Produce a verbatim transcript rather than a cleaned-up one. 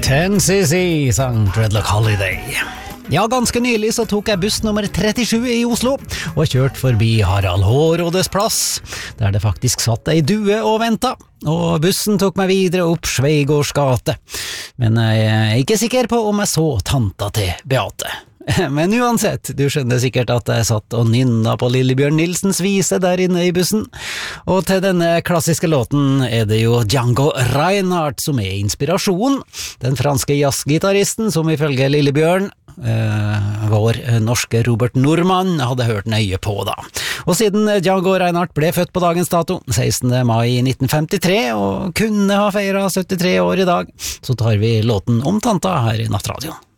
ten C C sang Dreadlock Holiday. Ja, ganske nylig så tok jeg buss nummer trettisju i Oslo, og kjørt forbi Harald Hårrådes plass, der det faktisk satt ei due og ventet. Og bussen tok meg videre opp Sveigårds gate, men jeg er ikke sikker på om jeg så tanta til Beate. Men uansett, du skjønner sikkert at jeg satt og nynna på Lillebjørn Nilsens vise der inne i bussen, og til denne klassiske låten er det jo Django Reinhardt som er inspirasjon, den franske jazzgitarristen som ifølge Lillebjørn, eh, vår norske Robert Normann, hadde hørt nøye på da. Og siden Django Reinhardt ble født på dagens dato, sekstende mai nitten femtitre, og kunne ha feiret syttitre år i dag, så tar vi låten om tanta her i Nattradioen.